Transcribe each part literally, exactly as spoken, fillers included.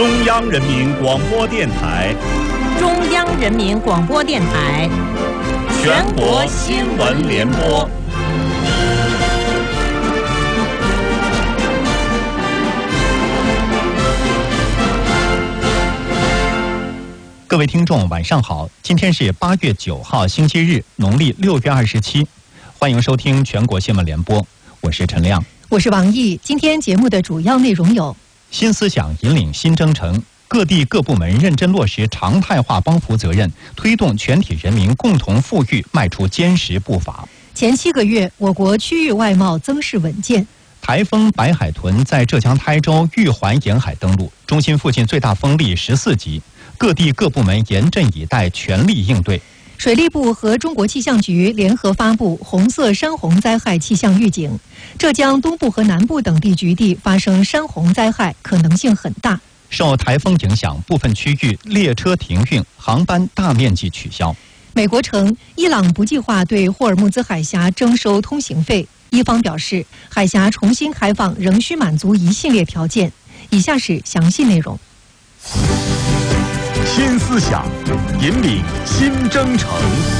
中央人民广播电台， 中央人民广播电台， 全国新闻联播。 各位听众，晚上好！今天是八月九号，星期日，农历六月二十七。欢迎收听全国新闻联播，我是陈亮， 我是王毅。今天节目的主要内容有： 新思想引领新征程，各地各部门认真落实常态化帮扶责任，推动全体人民共同富裕迈出坚实步伐。 前七个月，我国区域外贸增势稳健。 台风白海豚在浙江台州玉环沿海登陆，中心附近最大风力十四级。各地各部门严阵以待，全力应对。 水利部和中国气象局联合发布红色山洪灾害气象预警，浙江东部和南部等地局地发生山洪灾害可能性很大。 受台风影响，部分区域列车停运，航班大面积取消。 美国称，伊朗不计划对霍尔木兹海峡征收通行费。伊方表示，海峡重新开放仍需满足一系列条件。以下是详细内容。 新思想引领新征程。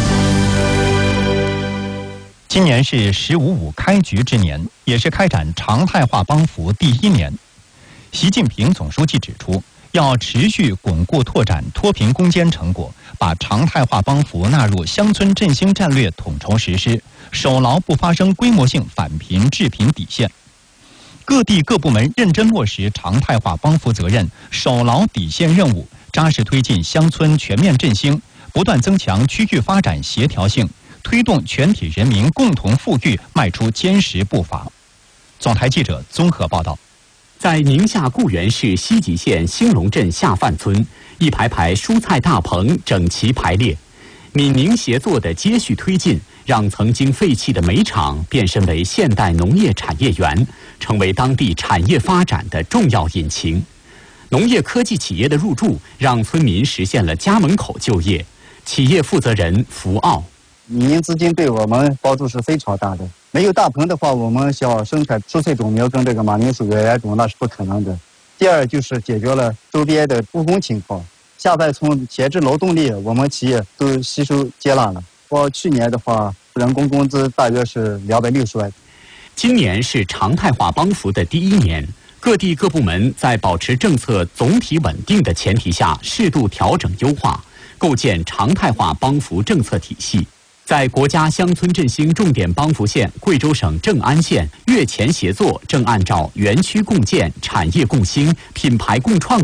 今年是“十五五”开局之年，也是开展常态化帮扶第一年。习近平总书记指出，要持续巩固拓展脱贫攻坚成果，把常态化帮扶纳入乡村振兴战略统筹实施，守牢不发生规模性返贫致贫底线。各地各部门认真落实常态化帮扶责任，守牢底线任务，扎实推进乡村全面振兴，不断增强区域发展协调性，推动全体人民共同富裕迈出坚实步伐。总台记者综合报道。 在宁夏固原市西吉县兴隆镇下范村，一排排蔬菜大棚整齐排列，闽宁协作的接续推进，让曾经废弃的煤厂变身为现代农业产业园，成为当地产业发展的重要引擎。农业科技企业的入驻，让村民实现了家门口就业。企业负责人福奥： 民营资金对我们帮助是非常大的。没有大棚的话，我们想生产蔬菜种苗跟这个马铃薯、圆圆种那是不可能的。第二就是解决了周边的务工情况，下半村闲置劳动力我们企业都吸收接纳了。我去年的话，人工工资大约是两百六十万。 今年是常态化帮扶的第一年。各地各部门在保持政策总体稳定的前提下，适度调整优化，构建常态化帮扶政策体系。在国家乡村振兴重点帮扶县贵州省正安县，粤黔协作正按照园区共建、产业共兴、品牌共创